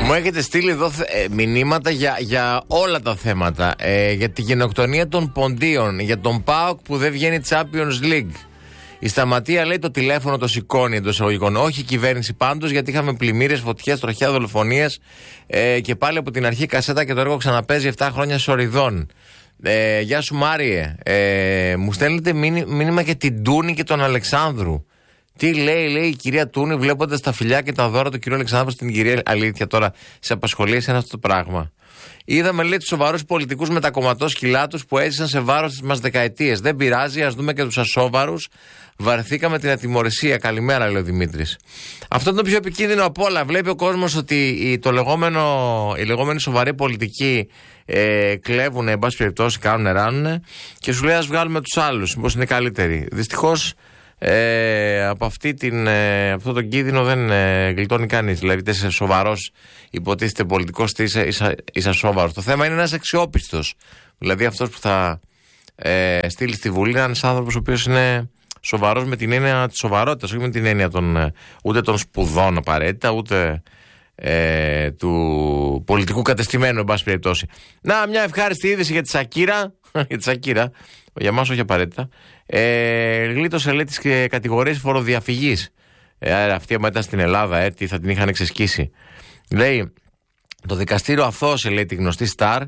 Μου έχετε στείλει εδώ μηνύματα για όλα τα θέματα. Για τη γενοκτονία των ποντίων, για τον ΠΑΟΚ που δεν βγαίνει Champions League. Η Σταματία λέει το τηλέφωνο το σηκώνει εντός εισαγωγικών. Όχι η κυβέρνηση πάντως, γιατί είχαμε πλημμύρες, φωτιές, τροχιά, δολοφονίες. Και πάλι από την αρχή κασέτα και το έργο ξαναπέζει 7 χρόνια σοριδών. Γεια σου Μάριε. Μου στέλνετε μήνυμα για την Τούνη και τον Αλεξάνδρου. Τι λέει η κυρία Τούνη, βλέποντας τα φιλιά και τα δώρα του κυρίου Αλεξάνδρου στην κυρία. Αλήθεια τώρα, σε απασχολεί εσένα αυτό το πράγμα? Είδαμε, λέει, τους σοβαρούς πολιτικούς με τα κομματόσκυλά τους που έζησαν σε βάρος μας δεκαετίες. Δεν πειράζει, ας δούμε και τους ασόβαρους. Βαρεθήκαμε την ατιμωρησία. Καλημέρα, λέει ο Δημήτρης. Αυτό είναι το πιο επικίνδυνο από όλα. Βλέπει ο κόσμος ότι οι λεγόμενοι σοβαροί πολιτικοί κλέβουν, εν πάση περιπτώσει, κάνουν, ράνουν και σου λέει ας βγάλουμε τους άλλους. Μήπως είναι καλύτεροι. Δυστυχώς από αυτό τον κίνδυνο δεν γλιτώνει κανείς. Δηλαδή, είτε είσαι σοβαρός, υποτίθεται πολιτικός, είτε είσαι ασόβαρος. Το θέμα είναι να είσαι αξιόπιστος. Δηλαδή, αυτός που θα στείλει στη Βουλή είναι ένας άνθρωπος ο οποίος είναι σοβαρός με την έννοια της σοβαρότητας, όχι με την έννοια ούτε των σπουδών απαραίτητα, ούτε του πολιτικού κατεστημένου, εν πάση περιπτώσει. Να, μια ευχάριστη είδηση για τη Σακύρα. Για μας όχι απαραίτητα. Γλίτωσε, λέει, τις κατηγορίες φοροδιαφυγής. Αυτή μετά στην Ελλάδα, τι θα την είχαν εξεσκίσει. Λέει, το δικαστήριο αθώωσε, λέει, τη γνωστή Σταρ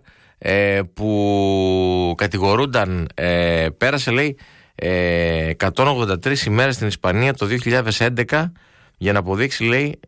που κατηγορούνταν, πέρασε, λέει, 183 ημέρες στην Ισπανία το 2011 για να αποδείξει, λέει,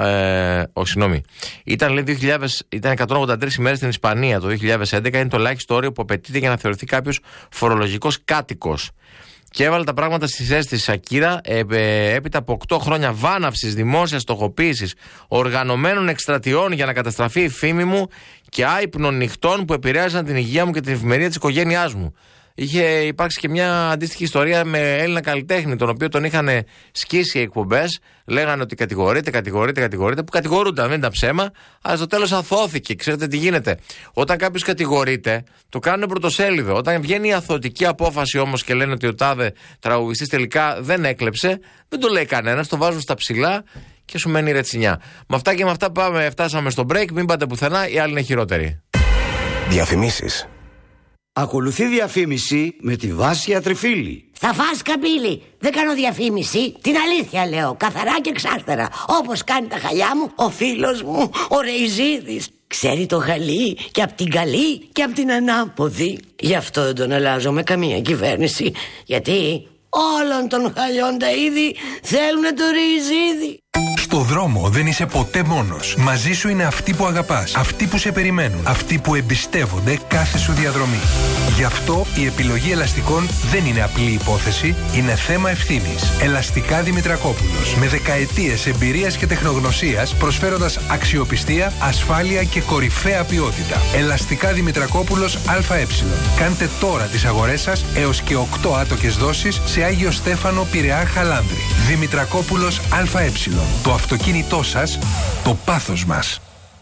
ήταν 183 ημέρες στην Ισπανία το 2011, είναι το ελάχιστο όριο που απαιτείται για να θεωρηθεί κάποιος φορολογικός κάτοικος. Και έβαλε τα πράγματα στη θέση της Σακύρα έπειτα από 8 χρόνια βάναυσης, δημόσιας στοχοποίησης, οργανωμένων εκστρατιών για να καταστραφεί η φήμη μου και άυπνων νυχτών που επηρέαζαν την υγεία μου και την ευημερία της οικογένειάς μου. Είχε υπάρξει και μια αντίστοιχη ιστορία με Έλληνα καλλιτέχνη, τον οποίο τον είχαν σκίσει οι εκπομπές. Λέγανε ότι κατηγορείται, που κατηγορούνταν, δεν ήταν ψέμα, αλλά στο τέλος αθώθηκε. Ξέρετε τι γίνεται? Όταν κάποιος κατηγορείται, το κάνουν πρωτοσέλιδο. Όταν βγαίνει η αθωτική απόφαση όμως και λένε ότι ο τάδε τραγουδιστής τελικά δεν έκλεψε, δεν το λέει κανένας, το βάζουν στα ψηλά και σου μένει η ρετσινιά. Με αυτά και με αυτά φτάσαμε στο break. Μην πάτε πουθενά, οι άλλοι είναι χειρότεροι. Διαφημίσεις. Ακολουθεί διαφήμιση με τη Βάσια Τριφύλη. Θα φας καμπύλη. Δεν κάνω διαφήμιση. Την αλήθεια λέω. Καθαρά και εξάστερα. Όπως κάνει τα χαλιά μου ο φίλος μου ο Ρεϊζίδης. Ξέρει το χαλί και απ' την καλή και απ' την ανάποδη. Γι' αυτό δεν τον αλλάζω με καμία κυβέρνηση. Γιατί όλων των χαλιών τα είδη θέλουνε το Ρεϊζίδη. Στο δρόμο δεν είσαι ποτέ μόνος. Μαζί σου είναι αυτοί που αγαπάς, αυτοί που σε περιμένουν, αυτοί που εμπιστεύονται κάθε σου διαδρομή. Γι' αυτό η επιλογή ελαστικών δεν είναι απλή υπόθεση, είναι θέμα ευθύνης. Ελαστικά Δημητρακόπουλος. Με δεκαετίες εμπειρίας και τεχνογνωσίας, προσφέροντας αξιοπιστία, ασφάλεια και κορυφαία ποιότητα. Ελαστικά Δημητρακόπουλος ΑΕ. Κάντε τώρα τις αγορές σας έως και 8 άτοκες δόσεις σε Άγιο Στέφανο, Πειραιά, Χαλάνδρη. Δημητρακόπουλος ΑΕ. Το αυτοκίνητό σας, το πάθος μας.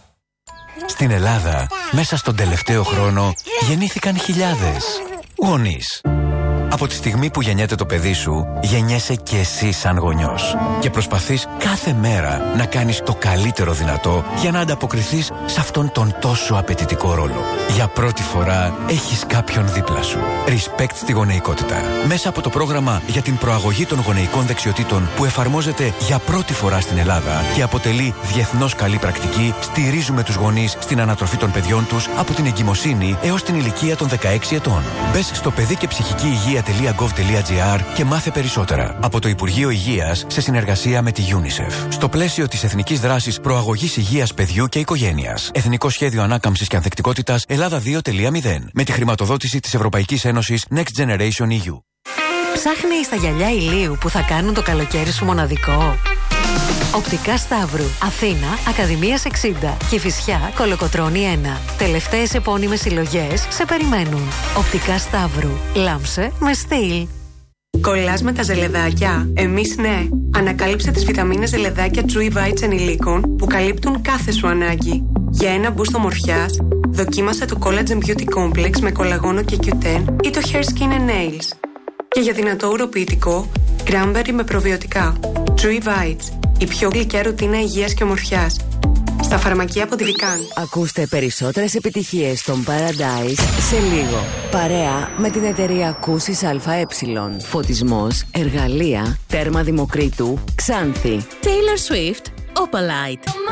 Στην Ελλάδα, μέσα στον τελευταίο χρόνο, γεννήθηκαν χιλιάδες γονείς. Από τη στιγμή που γεννιέται το παιδί σου, γεννιέσαι και εσύ σαν γονιός. Και προσπαθείς κάθε μέρα να κάνεις το καλύτερο δυνατό για να ανταποκριθείς σε αυτόν τον τόσο απαιτητικό ρόλο. Για πρώτη φορά έχεις κάποιον δίπλα σου. Respect στη γονεϊκότητα. Μέσα από το πρόγραμμα για την προαγωγή των γονεϊκών δεξιοτήτων που εφαρμόζεται για πρώτη φορά στην Ελλάδα και αποτελεί διεθνώς καλή πρακτική, στηρίζουμε τους γονείς στην ανατροφή των παιδιών τους από την εγκυμοσύνη έως την ηλικία των 16 ετών. Μπες στο παιδί και ψυχική υγεία.gov.gr και μάθε περισσότερα. Από το Υπουργείο Υγείας σε συνεργασία με τη UNICEF. Στο πλαίσιο της Εθνικής Δράσης Προαγωγής Υγείας Παιδιού και Οικογένειας. Εθνικό Σχέδιο Ανάκαμψης και Ανθεκτικότητας Ελλάδα 2.0. Με τη χρηματοδότηση της Ευρωπαϊκής Ένωσης Next Generation EU. Ψάχνεις τα γυαλιά ηλίου που θα κάνουν το καλοκαίρι σου μοναδικό? Οπτικά Σταύρου, Αθήνα, Ακαδημίας 60, Κηφισιά, Κολοκοτρώνη 1. Τελευταίες επώνυμες συλλογές σε περιμένουν. Οπτικά Σταύρου, λάμψε με στυλ. Κολλάς με τα ζελεδάκια? Εμείς ναι. Ανακάλυψε τις βιταμίνες ζελεδάκια Chewy Bites ενηλίκων που καλύπτουν κάθε σου ανάγκη. Για ένα μπούστο ομορφιάς, δοκίμασε το Collagen Beauty Complex με κολαγόνο και Q10 ή το Hair Skin and Nails. Και για δυνατό ουροποιητικό, Cranberry με προβιωτικά. Chewy Bites, η πιο γλυκιά ρουτίνα υγείας και ομορφιάς. Στα φαρμακεία από τη Δικάν. Ακούστε περισσότερες επιτυχίες των Paradise σε λίγο. Παρέα με την εταιρεία Ακούσεις ΑΕ. Φωτισμός, εργαλεία, τέρμα Δημοκρίτου, Ξάνθη. Taylor Swift, Opalite.